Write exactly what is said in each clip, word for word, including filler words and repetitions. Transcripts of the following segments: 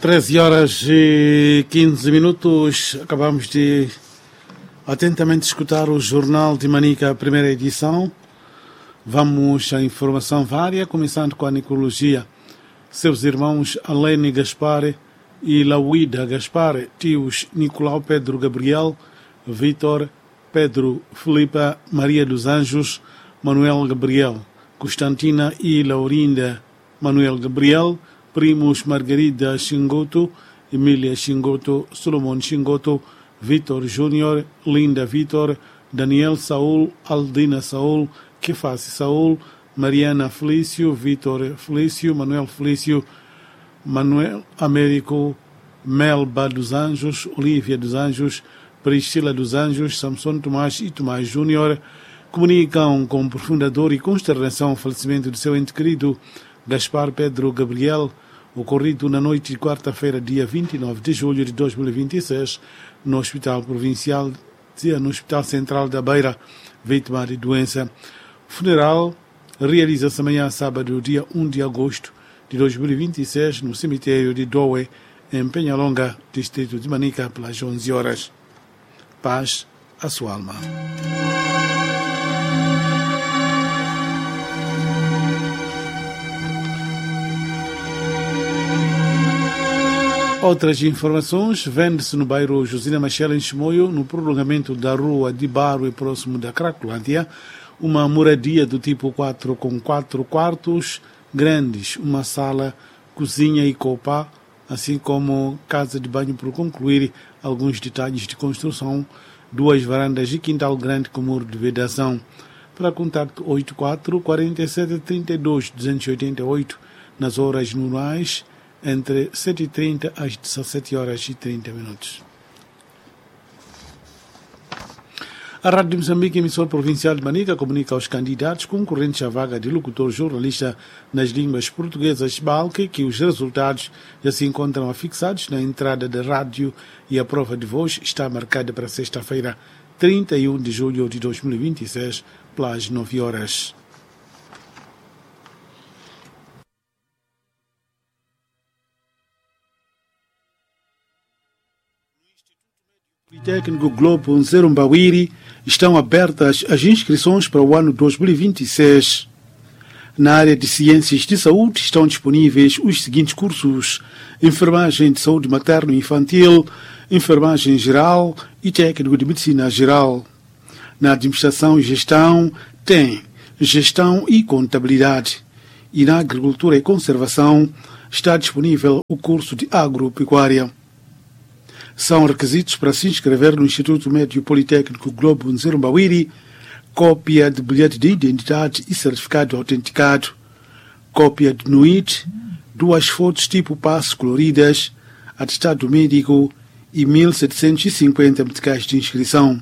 treze horas e quinze minutos. Acabamos de atentamente escutar o Jornal de Manica, primeira edição. Vamos à informação vária, começando com a necrologia. Seus irmãos Alene Gaspar e Lauída Gaspar, tios Nicolau Pedro Gabriel, Vítor Pedro Filipa Maria dos Anjos, Manuel Gabriel, Constantina e Laurinda Manuel Gabriel, primos Margarida Xingoto, Emília Xingoto, Solomon Xingoto, Vítor Júnior, Linda Vítor, Daniel Saul, Aldina Saul, Kefasi Saul, Mariana Felício, Vítor Felício, Manuel Felício, Manuel Américo, Melba dos Anjos, Olívia dos Anjos, Priscila dos Anjos, Samson Tomás e Tomás Júnior, comunicam com profunda dor e consternação o falecimento de seu ente querido Gaspar Pedro Gabriel, ocorrido na noite de quarta-feira, dia vinte e nove de julho de dois mil e vinte e seis, no Hospital Provincial, no Hospital Central da Beira, vítima de doença. O funeral realiza-se amanhã, sábado, dia um de agosto de dois mil e vinte e seis, no cemitério de Doe, em Penhalonga, distrito de Manica, pelas onze horas. Paz à sua alma. Outras informações: vende-se no bairro Josina Machel, em Chimoio, no prolongamento da rua de Baro e próximo da Cracolândia, uma moradia do tipo quatro com quatro quartos grandes, uma sala, cozinha e copa, assim como casa de banho por concluir, alguns detalhes de construção, duas varandas e quintal grande com muro de vedação. Para contacto oito quatro, quarenta e sete, trinta e dois, duzentos e oitenta e oito, nas horas normais, entre sete e trinta às dezessete horas e trinta minutos. A Rádio de Moçambique, emissora provincial de Manica, comunica aos candidatos concorrentes à vaga de locutor jornalista nas línguas portuguesas balque que os resultados já se encontram afixados na entrada da rádio e a prova de voz está marcada para sexta-feira, trinta e um de julho de dois mil e vinte e seis, pelas nove horas. Politécnico Globo Nzerumbawiri estão abertas as inscrições para o ano dois mil e vinte e seis. Na área de ciências de saúde estão disponíveis os seguintes cursos: enfermagem de saúde materno e infantil, enfermagem geral e técnico de medicina geral. Na administração e gestão tem gestão e contabilidade. E na agricultura e conservação está disponível o curso de agropecuária. São requisitos para se inscrever no Instituto Médio Politécnico Globo Nzerumbawiri: cópia de bilhete de identidade e certificado autenticado, cópia de N U I T, duas fotos tipo passe coloridas, atestado médico e mil setecentos e cinquenta meticais de inscrição.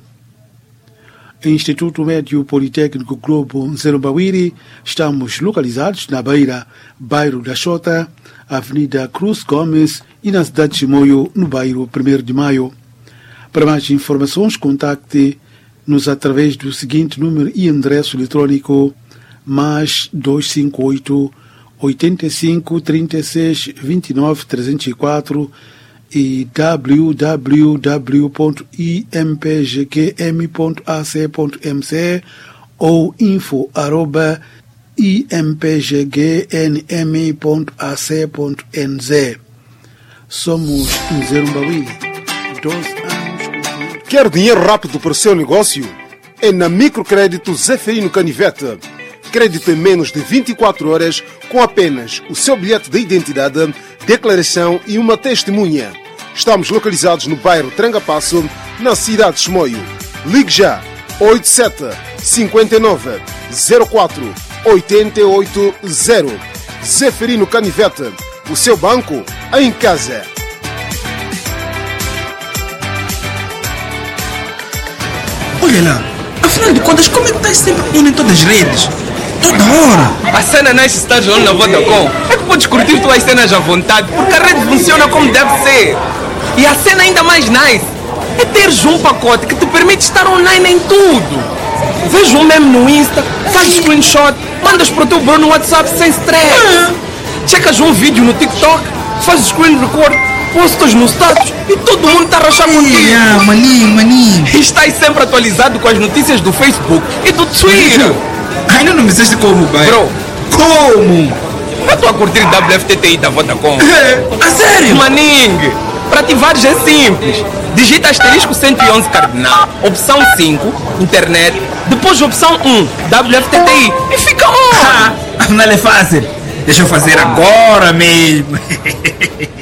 Instituto Médio Politécnico Globo Nzerumbawiri, estamos localizados na Beira, bairro da Xota, Avenida Cruz Gomes, e na cidade de Chimoio, no bairro primeiro de Maio. Para mais informações, contacte-nos através do seguinte número e endereço eletrônico: mais dois cinco oito, oitenta e cinco, trinta e seis, vinte e nove, trezentos e quatro e w w w ponto i m p g q m ponto a c ponto m c ou info arroba i m p g g n m ponto a c ponto n z. Somos Nzerumbawiri, doze anos. Quer dinheiro rápido para o seu negócio? É na Microcrédito Zeferino Canivete. Crédito em menos de vinte e quatro horas com apenas o seu bilhete de identidade, declaração e uma testemunha. Estamos localizados no bairro Trangapasso, na cidade de Chimoio. Ligue já oito sete, cinco nove, zero quatro, oito oito zero. Zeferino Canivete, o seu banco em casa. Olha lá, afinal de contas, como é que estás sempre on em todas as redes? Toda hora! A cena não é estar on na Vodacom. É que podes curtir tuas cenas à vontade, porque a rede funciona como deve ser. E a cena ainda mais nice é teres um pacote que te permite estar online em tudo. Veja um meme no Insta, faz screenshot, mandas para o teu bro no WhatsApp sem stress. Checas um vídeo no TikTok, faz screen record, postos no status e todo mundo está a rachar contigo. Yeah, maninho, maninho. E estás sempre atualizado com as notícias do Facebook e do Twitter. Ainda não me disseste como, pai? Bro, Como? eu estou a curtir W F T T I da Vodacom. A sério? Maning, para ativares é simples. Digita asterisco cento e onze cardinal, opção cinco, internet, depois opção um, W F T T I e fica on. Ah, não é fácil. Deixa eu fazer agora mesmo.